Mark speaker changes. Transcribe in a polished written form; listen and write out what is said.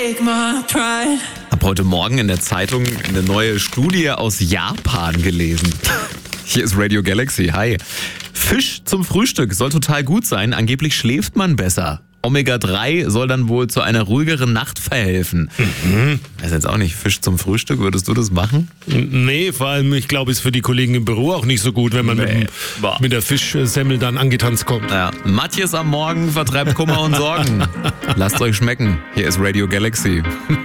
Speaker 1: Hab heute Morgen in der Zeitung eine neue Studie aus Japan gelesen. Hier ist Radio Galaxy. Hi. Fisch zum Frühstück soll total gut sein. Angeblich schläft man besser. Omega-3 soll dann wohl zu einer ruhigeren Nacht verhelfen. Das ist jetzt auch nicht Fisch zum Frühstück. Würdest du das machen?
Speaker 2: Nee, vor allem, ich glaube, ist für die Kollegen im Büro auch nicht so gut, wenn man mit der Fischsemmel dann angetanzt kommt.
Speaker 1: Ja, Matthias am Morgen vertreibt Kummer und Sorgen. Lasst euch schmecken. Hier ist Radio Galaxy.